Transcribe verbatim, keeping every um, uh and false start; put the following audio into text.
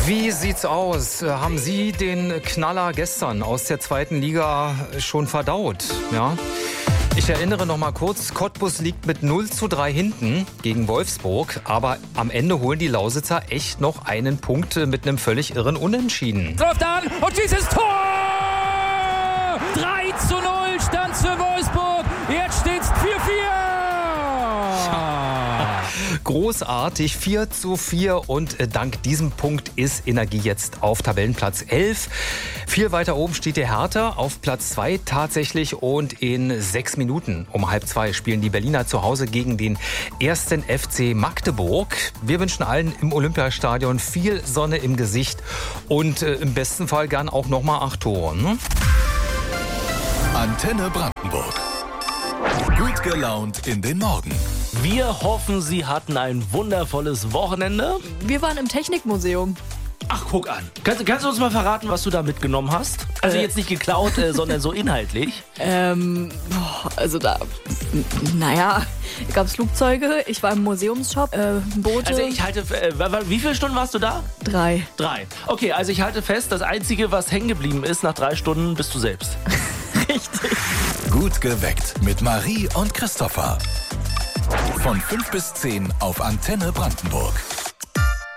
Wie sieht's aus? Haben Sie den Knaller gestern aus der zweiten Liga schon verdaut? Ja? Ich erinnere noch mal kurz, Cottbus liegt mit null zu drei hinten gegen Wolfsburg, aber am Ende holen die Lausitzer echt noch einen Punkt mit einem völlig irren Unentschieden. Läuft an und dieses Tor! drei zu null stand für Wolfsburg, jetzt steht's vier vier! Großartig, vier zu vier und dank diesem Punkt ist Energie jetzt auf Tabellenplatz elf. Viel weiter oben steht die Hertha auf Platz zwei tatsächlich und in sechs Minuten um halb zwei spielen die Berliner zu Hause gegen den ersten F C Magdeburg. Wir wünschen allen im Olympiastadion viel Sonne im Gesicht und äh, im besten Fall gern auch nochmal acht Tore. Ne? Antenne Brandenburg. Gut gelaunt in den Morgen. Wir hoffen, Sie hatten ein wundervolles Wochenende. Wir waren im Technikmuseum. Ach, guck an. Kannst, kannst du uns mal verraten, was du da mitgenommen hast? Also Äh. jetzt nicht geklaut, äh, sondern so inhaltlich. Ähm, boah, also da, n- naja, gab es Flugzeuge, ich war im Museumsshop, äh, Boote. Also ich halte, äh, wa- wa- wie viele Stunden warst du da? Drei. Drei. Okay, also ich halte fest, das Einzige, was hängen geblieben ist nach drei Stunden, bist du selbst. Richtig. Gut geweckt mit Marie und Christopher. Von fünf bis zehn auf Antenne Brandenburg.